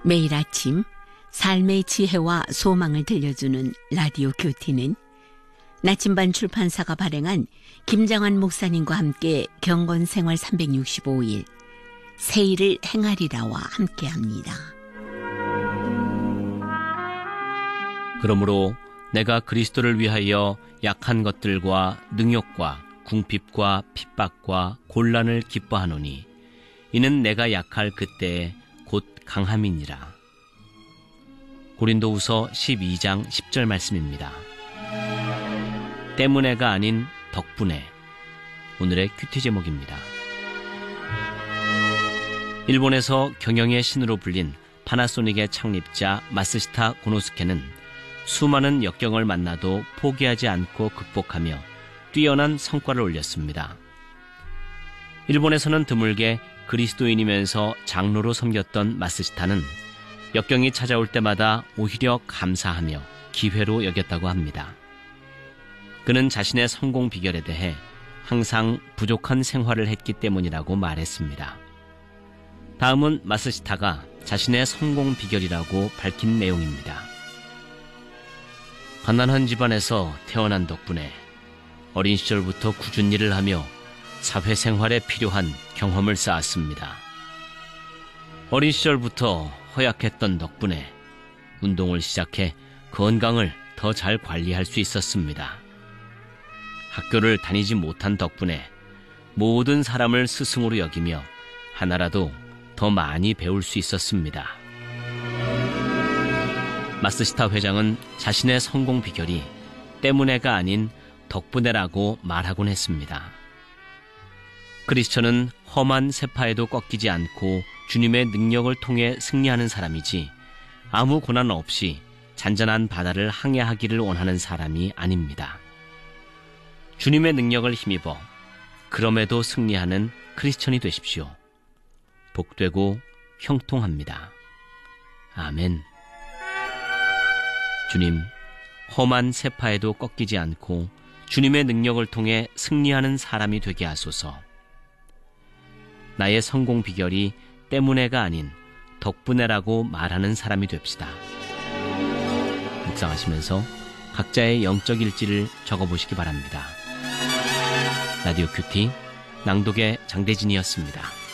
매일 아침 삶의 지혜와 소망을 들려주는 라디오 교티는 나침반 출판사가 발행한 김장환 목사님과 함께 경건생활 365일 새 일을 행하리라와 함께합니다. 그러므로 내가 그리스도를 위하여 약한 것들과 능욕과 궁핍과 핍박과 곤란을 기뻐하노니 이는 내가 약할 그때에 곧 강함이니라. 고린도후서 12장 10절 말씀입니다. 때문에가 아닌 덕분에, 오늘의 큐티 제목입니다. 일본에서 경영의 신으로 불린 파나소닉의 창립자 마쓰시타 고노스케는 수많은 역경을 만나도 포기하지 않고 극복하며 뛰어난 성과를 올렸습니다. 일본에서는 드물게 그리스도인이면서 장로로 섬겼던 마쓰시타는 역경이 찾아올 때마다 오히려 감사하며 기회로 여겼다고 합니다. 그는 자신의 성공 비결에 대해 항상 부족한 생활을 했기 때문이라고 말했습니다. 다음은 마쓰시타가 자신의 성공 비결이라고 밝힌 내용입니다. 가난한 집안에서 태어난 덕분에 어린 시절부터 꾸준히 일을 하며 사회생활에 필요한 경험을 쌓았습니다. 어린 시절부터 허약했던 덕분에 운동을 시작해 건강을 더 잘 관리할 수 있었습니다. 학교를 다니지 못한 덕분에 모든 사람을 스승으로 여기며 하나라도 더 많이 배울 수 있었습니다. 마쓰시타 회장은 자신의 성공 비결이 때문에가 아닌 덕분에라고 말하곤 했습니다. 크리스천은 험한 세파에도 꺾이지 않고 주님의 능력을 통해 승리하는 사람이지 아무 고난 없이 잔잔한 바다를 항해하기를 원하는 사람이 아닙니다. 주님의 능력을 힘입어 그럼에도 승리하는 크리스천이 되십시오. 복되고 형통합니다. 아멘. 주님, 험한 세파에도 꺾이지 않고 주님의 능력을 통해 승리하는 사람이 되게 하소서. 나의 성공 비결이 때문에가 아닌 덕분에라고 말하는 사람이 됩시다. 묵상하시면서 각자의 영적 일지를 적어보시기 바랍니다. 라디오 큐티 낭독의 장대진이었습니다.